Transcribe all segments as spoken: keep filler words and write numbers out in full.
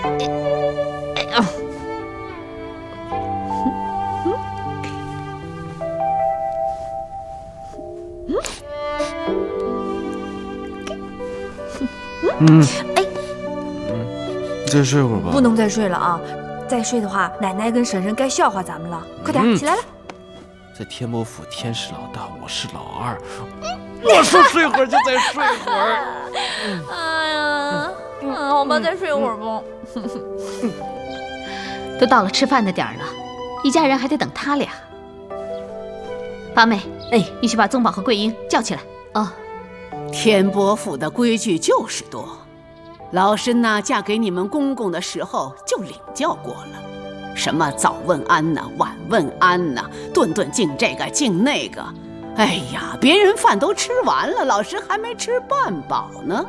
哎呀！ 嗯，哎，嗯，再睡会儿吧。 不能再睡了啊！再睡的话，奶奶跟婶婶该笑话咱们了。快点，起来了。 在天魔府，天是老大，我是老二。我说睡会儿就再睡会儿。 哎呀，嗯，好吧，再睡会儿吧。 都到了吃饭的点儿了，一家人还得等他俩。八妹，哎，你去把宗宝和桂英叫起来。 哦，天波府的规矩就是多，老身呐，嫁给你们公公的时候就领教过了，什么早问安呐，晚问安呐，顿顿敬这个敬那个。哎呀，别人饭都吃完了，老身还没吃半饱呢。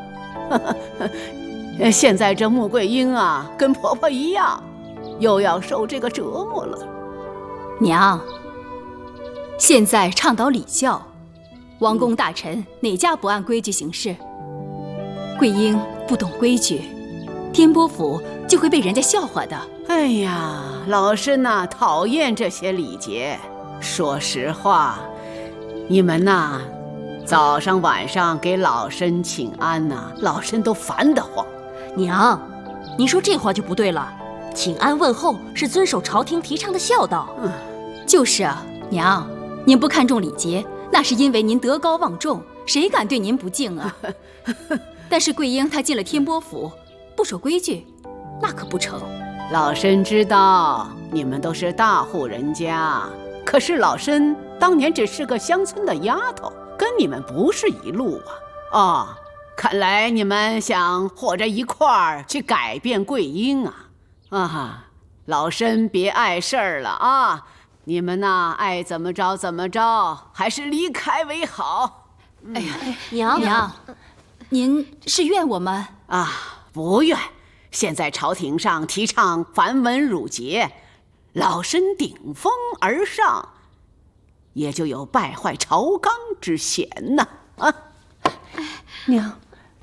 现在这穆桂英啊，跟婆婆一样，又要受这个折磨了。 娘，现在倡导礼教，王公大臣哪家不按规矩行事？桂英不懂规矩，天波府就会被人家笑话的。 哎呀，老身呐，讨厌这些礼节。说实话，你们呐，早上晚上给老身请安呐，老身都烦得慌。 娘，您说这话就不对了。请安问候是遵守朝廷提倡的孝道。 嗯，就是啊，娘，您不看重礼节，那是因为您德高望重，谁敢对您不敬啊？但是桂英她进了天波府，不守规矩，那可不成。 老身知道你们都是大户人家，可是老身当年只是个乡村的丫头，跟你们不是一路啊。哦，看来你们想和着一块儿去改变桂英啊。啊，老身别碍事儿了啊！你们呐，爱怎么着怎么着，还是离开为好。 哎呀， 娘娘，您是怨我们啊？不怨。现在朝廷上提倡繁文缛节，老身顶风而上，也就有败坏朝纲之嫌呐！啊， 娘，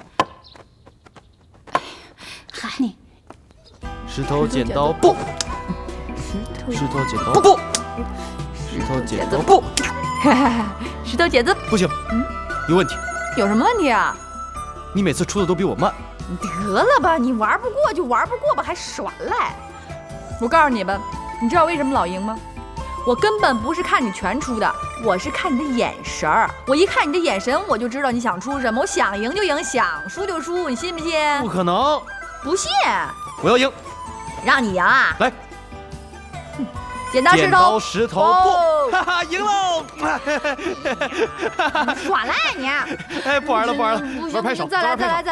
嗨，你。 石头剪刀布，石头剪刀布，石头剪刀布， 石头剪子不行，嗯，有问题。 有什么问题啊？ 你每次出的都比我慢。 得了吧，你玩不过就玩不过吧，还耍赖。我告诉你吧，你知道为什么老赢吗？我根本不是看你拳出的，我是看你的眼神儿。我一看你的眼神，我就知道你想出什么。我想赢就赢，想输就输，你信不信？ 不可能！ 不信？ 我要赢。 让你赢啊！ 来， 剪刀石头， 剪刀石头布， 哦、 哈哈，赢喽！ 耍赖你！ 哎，不玩了，不玩了， 不行玩拍手， 再来，再来，再来。